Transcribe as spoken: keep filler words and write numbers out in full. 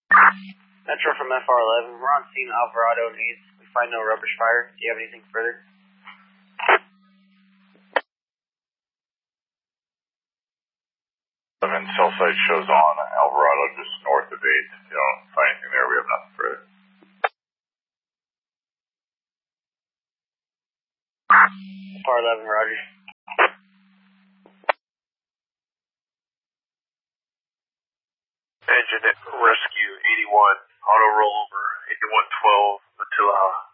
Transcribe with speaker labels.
Speaker 1: Metro from F R eleven, we're on scene Alvarado and eighth. We find no rubbish fire. Do you have anything further?
Speaker 2: eleven, cell site shows on Alvarado just north of eighth. If you don't find anything there, we have nothing further.
Speaker 1: F R eleven, roger.
Speaker 3: Engine at rescue eighty-one, auto rollover eighty-one twelve, Matilla.